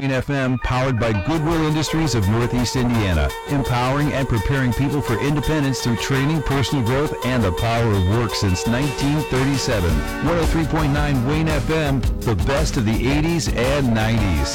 Wayne FM, powered by Goodwill Industries of Northeast Indiana, empowering and preparing people for independence through training, personal growth, and the power of work since 1937. 103.9 Wayne FM, the best of the 80s and 90s.